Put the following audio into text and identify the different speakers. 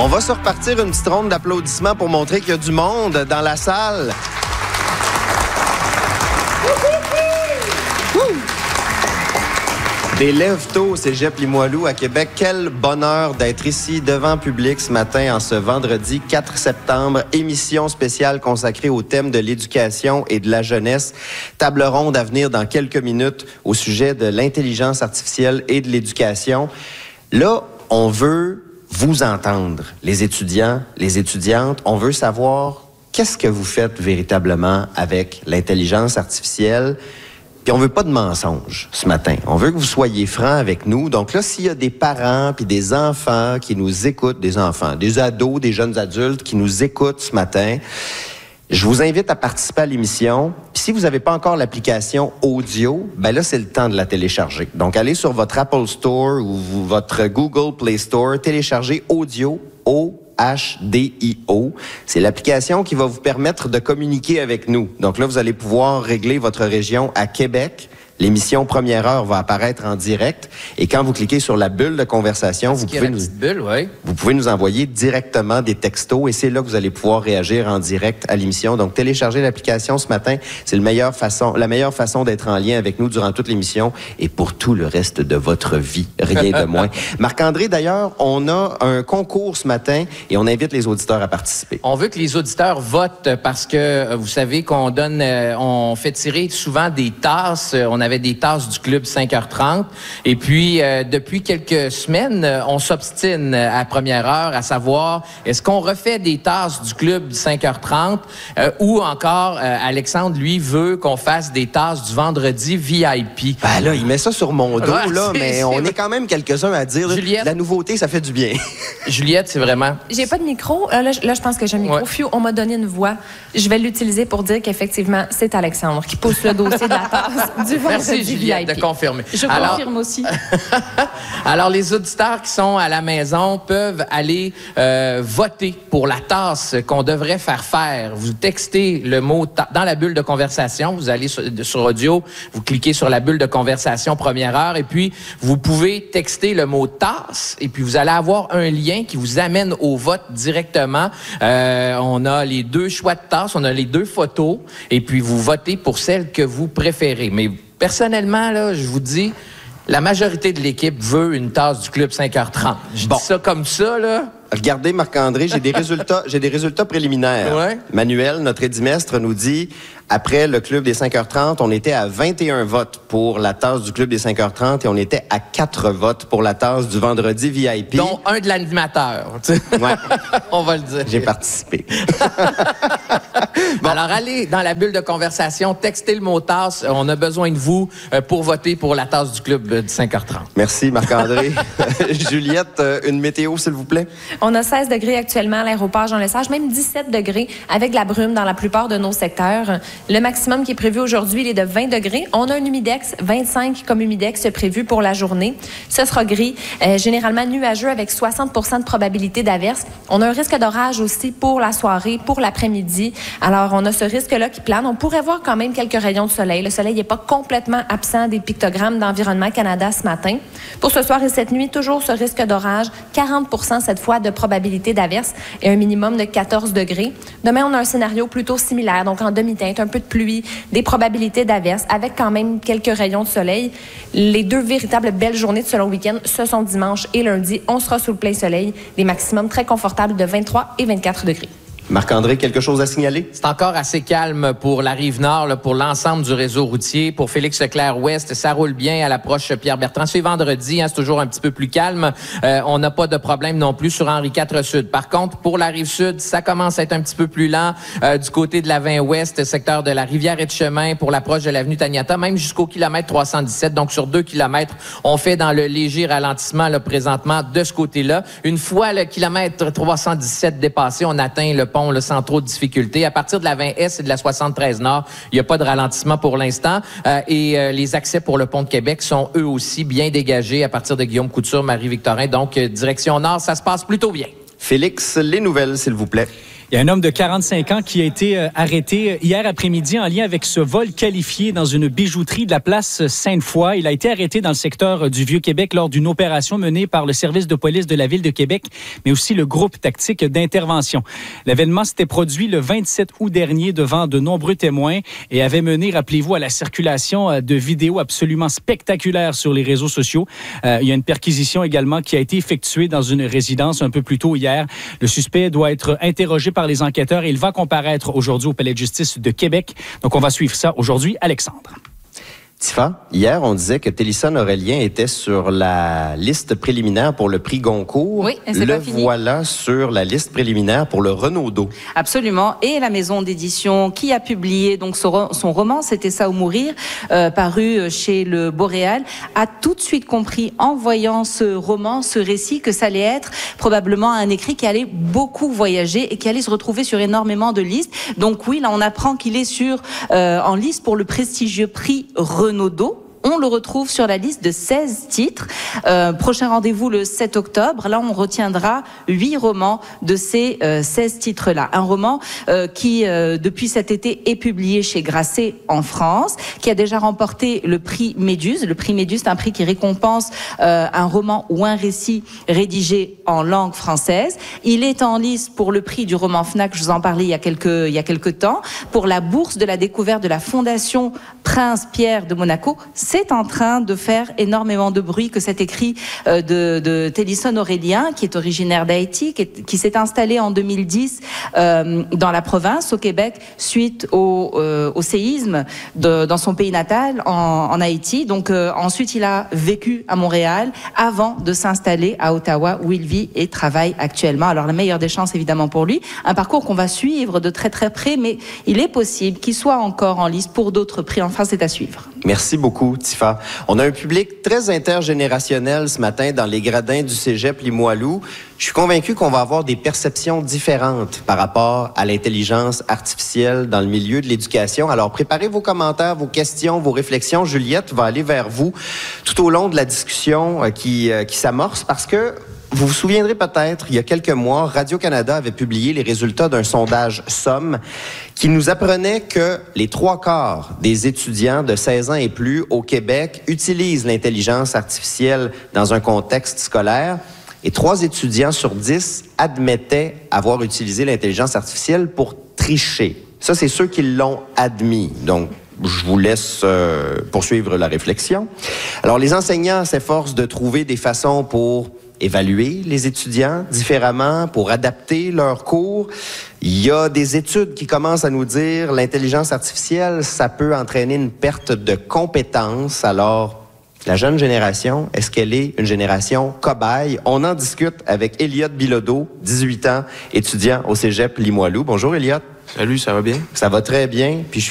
Speaker 1: On va se repartir une petite ronde d'applaudissements pour montrer qu'il y a du monde dans la salle. Des lève-tôt au Cégep Limoilou à Québec. Quel bonheur d'être ici devant public ce matin en ce vendredi 4 septembre. Émission spéciale consacrée au thème de l'éducation et de la jeunesse. Table ronde à venir dans quelques minutes au sujet de l'intelligence artificielle et de l'éducation. Là, on veut vous entendre, les étudiants, les étudiantes. On veut savoir qu'est-ce que vous faites véritablement avec l'intelligence artificielle. Puis on veut pas de mensonges ce matin. On veut que vous soyez francs avec nous. Donc là, s'il y a des parents puis des enfants qui nous écoutent, des enfants, des ados, des jeunes adultes qui nous écoutent ce matin, je vous invite à participer à l'émission. Puis si vous n'avez pas encore l'application audio, ben là, c'est le temps de la télécharger. Donc, allez sur votre Apple Store ou votre Google Play Store, téléchargez Audio, HDIO. C'est l'application qui va vous permettre de communiquer avec nous. Donc là, vous allez pouvoir régler votre région à Québec. L'émission Première Heure va apparaître en direct. Et quand vous cliquez sur la bulle de conversation, vous pouvez nous envoyer directement des textos. Et c'est là que vous allez pouvoir réagir en direct à l'émission. Donc, téléchargez l'application ce matin. C'est la meilleure façon d'être en lien avec nous durant toute l'émission et pour tout le reste de votre vie. Rien de moins. Marc-André, d'ailleurs, on a un concours ce matin et on invite les auditeurs à participer.
Speaker 2: On veut que les auditeurs votent parce que vous savez qu'on on fait tirer souvent des tasses. On avait des tasses du club 5h30. Et puis, depuis quelques semaines, on s'obstine à Première Heure à savoir, est-ce qu'on refait des tasses du club 5h30 ou encore, Alexandre, lui, veut qu'on fasse des tasses du vendredi VIP.
Speaker 1: Ben là, il met ça sur mon dos, là, mais on est quand même quelques-uns à dire, Juliette, la nouveauté, ça fait du bien.
Speaker 2: Juliette, c'est vraiment...
Speaker 3: J'ai pas de micro. Là, je pense que j'ai un micro. Fiu, on m'a donné une voix. Je vais l'utiliser pour dire qu'effectivement, c'est Alexandre qui pousse le dossier de la tasse du vendredi.
Speaker 2: Merci, Juliette,
Speaker 3: VIP.
Speaker 2: de confirmer.
Speaker 3: Je confirme aussi.
Speaker 2: Alors, les auditeurs qui sont à la maison peuvent aller voter pour la tasse qu'on devrait faire. Vous textez le mot dans la bulle de conversation. Vous allez sur audio, vous cliquez sur la bulle de conversation Première Heure et puis vous pouvez texter le mot tasse et puis vous allez avoir un lien qui vous amène au vote directement. On a les 2 choix de tasses, on a les 2 photos et puis vous votez pour celle que vous préférez. Mais personnellement, là, je vous dis, la majorité de l'équipe veut une tasse du club 5h30. Je dis ça comme ça, là.
Speaker 1: Regardez, Marc-André, j'ai des résultats préliminaires.
Speaker 2: Ouais.
Speaker 1: Manuel, notre édimestre, nous dit, après le club des 5h30, on était à 21 votes pour la tasse du club des 5h30 et on était à 4 votes pour la tasse du vendredi VIP.
Speaker 2: Dont un de l'animateur.
Speaker 1: Ouais.
Speaker 2: On va le dire.
Speaker 1: J'ai participé.
Speaker 2: Bon. Alors, allez dans la bulle de conversation, textez le mot tasse. On a besoin de vous pour voter pour la tasse du club de 5h30.
Speaker 1: Merci, Marc-André. Juliette, une météo, s'il vous plaît.
Speaker 3: On a 16 degrés actuellement à l'aéroport Jean-Lesage, même 17 degrés avec de la brume dans la plupart de nos secteurs. Le maximum qui est prévu aujourd'hui, il est de 20 degrés. On a un humidex, 25 comme humidex prévu pour la journée. Ce sera gris, généralement nuageux avec 60% de probabilité d'averse. On a un risque d'orage aussi pour la soirée, pour l'après-midi. Alors, on a ce risque-là qui plane. On pourrait voir quand même quelques rayons de soleil. Le soleil n'est pas complètement absent des pictogrammes d'Environnement Canada ce matin. Pour ce soir et cette nuit, toujours ce risque d'orage, 40% cette fois de probabilité d'averse et un minimum de 14 degrés. Demain, on a un scénario plutôt similaire, donc en demi-teinte, un peu de pluie, des probabilités d'averse, avec quand même quelques rayons de soleil. Les 2 véritables belles journées de ce long week-end, ce sont dimanche et lundi. On sera sous le plein soleil, des maximums très confortables de 23 et 24 degrés.
Speaker 1: Marc-André, quelque chose à signaler?
Speaker 2: C'est encore assez calme pour la Rive-Nord, là, pour l'ensemble du réseau routier. Pour Félix-Leclerc-Ouest, ça roule bien à l'approche Pierre-Bertrand. C'est vendredi, c'est toujours un petit peu plus calme. On n'a pas de problème non plus sur Henri IV Sud. Par contre, pour la Rive-Sud, ça commence à être un petit peu plus lent du côté de la 20 Ouest, secteur de la Rivière-et-de-Chemin, pour l'approche de l'avenue Taniata, même jusqu'au kilomètre 317. Donc, sur 2 kilomètres, on fait dans le léger ralentissement là, présentement de ce côté-là. Une fois le kilomètre 317 dépassé, on atteint le pont là, sans trop de difficultés. À partir de la 20S et de la 73 Nord, il n'y a pas de ralentissement pour l'instant. Les accès pour le pont de Québec sont eux aussi bien dégagés à partir de Guillaume Couture, Marie-Victorin. Donc, direction Nord, ça se passe plutôt bien.
Speaker 1: Félix, les nouvelles, s'il vous plaît.
Speaker 4: Il y a un homme de 45 ans qui a été arrêté hier après-midi en lien avec ce vol qualifié dans une bijouterie de la place Sainte-Foy. Il a été arrêté dans le secteur du Vieux-Québec lors d'une opération menée par le service de police de la Ville de Québec, mais aussi le groupe tactique d'intervention. L'événement s'était produit le 27 août dernier devant de nombreux témoins et avait mené, rappelez-vous, à la circulation de vidéos absolument spectaculaires sur les réseaux sociaux. Il y a une perquisition également qui a été effectuée dans une résidence un peu plus tôt hier. Le suspect doit être interrogé par les enquêteurs et il va comparaître aujourd'hui au Palais de justice de Québec. Donc, on va suivre ça aujourd'hui. Alexandre.
Speaker 1: Tifa, hier, on disait que Télison Aurélien était sur la liste préliminaire pour le prix Goncourt.
Speaker 5: Oui, et c'est pas fini.
Speaker 1: Le voilà sur la liste préliminaire pour le Renaudot.
Speaker 5: Absolument. Et la maison d'édition qui a publié donc son roman, C'était ça ou mourir, paru chez le Boréal, a tout de suite compris en voyant ce roman, ce récit, que ça allait être probablement un écrit qui allait beaucoup voyager et qui allait se retrouver sur énormément de listes. Donc oui, là, on apprend qu'il est en liste pour le prestigieux prix Renaudot. On le retrouve sur la liste de 16 titres. Prochain rendez-vous le 7 octobre. Là, on retiendra 8 romans de ces 16 titres-là. Un roman qui, depuis cet été, est publié chez Grasset en France, qui a déjà remporté le prix Méduse. Le prix Méduse, c'est un prix qui récompense un roman ou un récit rédigé en langue française. Il est en lice pour le prix du roman FNAC, je vous en parlais il y a quelques temps, pour la bourse de la découverte de la Fondation Prince Pierre de Monaco. C'est en train de faire énormément de bruit que cet écrit de Télison Aurélien, qui est originaire d'Haïti, qui s'est installé en 2010 dans la province, au Québec, suite au séisme dans son pays natal, en Haïti. Donc ensuite, il a vécu à Montréal avant de s'installer à Ottawa, où il vit et travaille actuellement. Alors la meilleure des chances, évidemment, pour lui. Un parcours qu'on va suivre de très très près, mais il est possible qu'il soit encore en liste pour d'autres prix. Enfin, c'est à suivre.
Speaker 1: Merci beaucoup, Tifa. On a un public très intergénérationnel ce matin dans les gradins du cégep Limoilou. Je suis convaincu qu'on va avoir des perceptions différentes par rapport à l'intelligence artificielle dans le milieu de l'éducation. Alors, préparez vos commentaires, vos questions, vos réflexions. Juliette va aller vers vous tout au long de la discussion qui s'amorce parce que vous vous souviendrez peut-être, il y a quelques mois, Radio-Canada avait publié les résultats d'un sondage Somme qui nous apprenait que les 3/4 des étudiants de 16 ans et plus au Québec utilisent l'intelligence artificielle dans un contexte scolaire et 3 étudiants sur 10 admettaient avoir utilisé l'intelligence artificielle pour tricher. Ça, c'est ceux qui l'ont admis. Donc, je vous laisse poursuivre la réflexion. Alors, les enseignants s'efforcent de trouver des façons pour évaluer les étudiants différemment, pour adapter leurs cours. Il y a des études qui commencent à nous dire l'intelligence artificielle, ça peut entraîner une perte de compétences. Alors, la jeune génération, est-ce qu'elle est une génération cobaye? On en discute avec Elliot Bilodeau, 18 ans, étudiant au cégep Limoilou. Bonjour, Elliot.
Speaker 6: Salut, ça va bien?
Speaker 1: Ça va très bien. Puis je suis